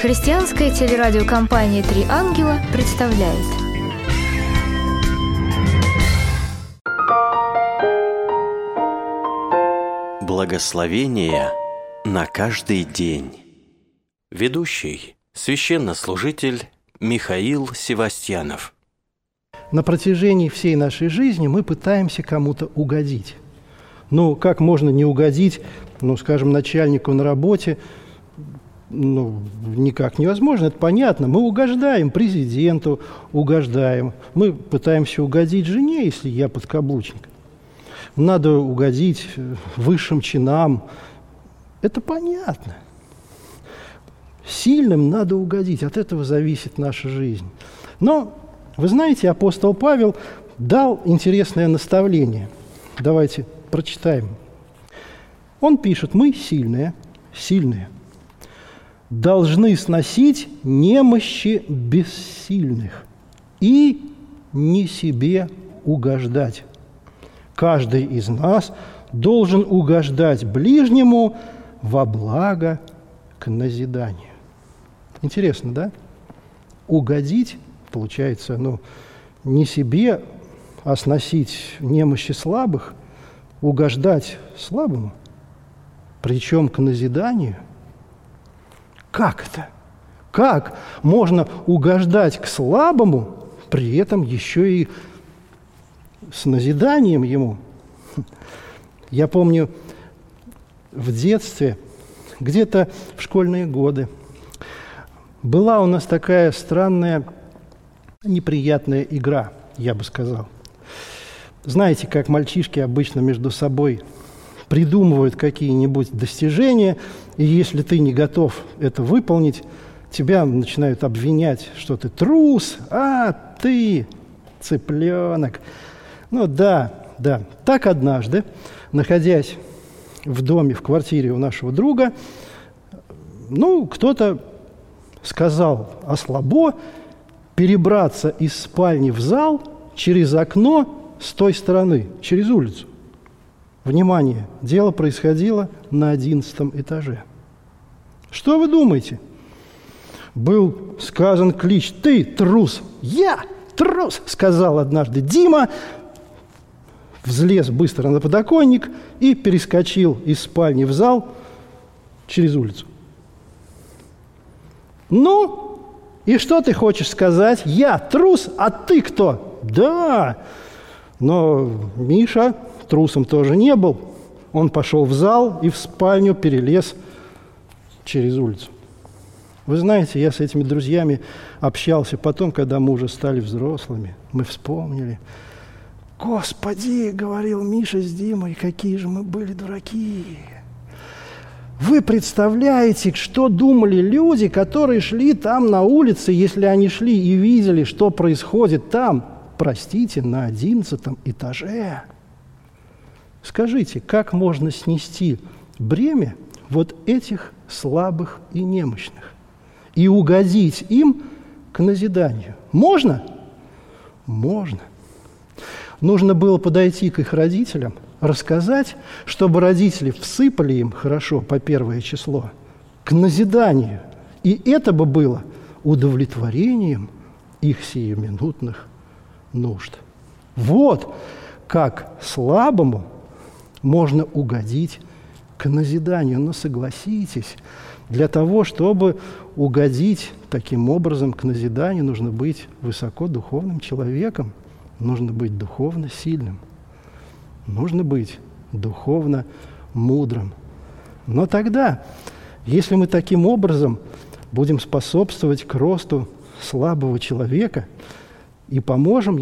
Христианская телерадиокомпания «Три ангела» представляет. Благословение на каждый день. Ведущий – священнослужитель Михаил Севастьянов. На протяжении всей нашей жизни мы пытаемся кому-то угодить. Как можно не угодить, скажем, начальнику на работе? Никак невозможно, это понятно. Мы угождаем президенту, угождаем. Мы пытаемся угодить жене, если я подкаблучник. Надо угодить высшим чинам. Это понятно. Сильным надо угодить, от этого зависит наша жизнь. Но, вы знаете, апостол Павел дал интересное наставление. Давайте прочитаем. Он пишет: мы сильные, должны сносить немощи бессильных и не себе угождать. Каждый из нас должен угождать ближнему во благо к назиданию. Интересно, да? Угодить, получается, не себе, а сносить немощи слабых, угождать слабому, причем к назиданию. Как это? Как можно угождать к слабому, при этом еще и с назиданием ему? Я помню, в детстве, где-то в школьные годы, была у нас такая странная, неприятная игра, я бы сказал. Знаете, как мальчишки обычно между собой придумывают какие-нибудь достижения, и если ты не готов это выполнить, тебя начинают обвинять, что ты трус, а ты цыпленок. Да. Так однажды, находясь в доме, в квартире у нашего друга, кто-то сказал ослабо перебраться из спальни в зал через окно с той стороны, через улицу. Внимание, дело происходило на 11 этаже. Что вы думаете? Был сказан клич: «Ты трус!» «Я трус!» сказал однажды Дима, взлез быстро на подоконник и перескочил из спальни в зал через улицу. И что ты хочешь сказать? Я трус, а ты кто? Да, но Миша трусом тоже не был. Он пошел в зал и в спальню перелез через улицу. Вы знаете, я с этими друзьями общался потом, когда мы уже стали взрослыми. Мы вспомнили. «Господи, — говорил Миша с Димой, — какие же мы были дураки! Вы представляете, что думали люди, которые шли там на улице, если они шли и видели, что происходит там, на 11 этаже? Скажите, как можно снести бремя вот этих слабых и немощных и угодить им к назиданию? Можно? Можно. Нужно было подойти к их родителям, рассказать, чтобы родители всыпали им хорошо по 1 число к назиданию. И это бы было удовлетворением их сиюминутных нужд. Вот как слабому можно угодить к назиданию. Но согласитесь, для того, чтобы угодить таким образом к назиданию, нужно быть высокодуховным человеком, нужно быть духовно сильным, нужно быть духовно мудрым. Но тогда, если мы таким образом будем способствовать к росту слабого человека и поможем